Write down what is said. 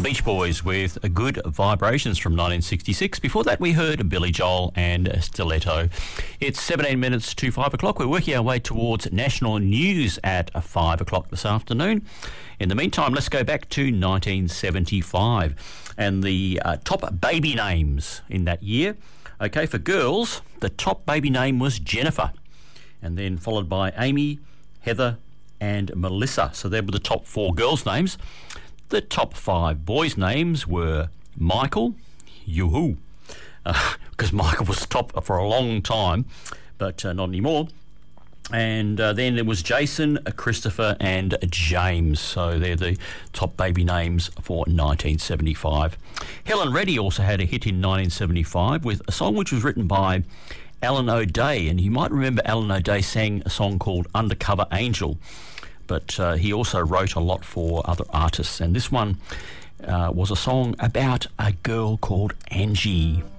Beach Boys with Good Vibrations from 1966. Before that, we heard Billy Joel and Stiletto. It's 17 minutes to 5 o'clock. We're working our way towards national news at 5 o'clock this afternoon. In the meantime, let's go back to 1975 and the top baby names in that year. Okay, for girls, the top baby name was Jennifer, and then followed by Amy, Heather, and Melissa. So they were the top 4 girls' names. The top 5 boys' names were Michael, yoo-hoo, because Michael was top for a long time, but not anymore. And then there was Jason, Christopher, and James. So they're the top baby names for 1975. Helen Reddy also had a hit in 1975 with a song which was written by Alan O'Day. And you might remember Alan O'Day sang a song called Undercover Angel. But he also wrote a lot for other artists. And this one was a song about a girl called Angie.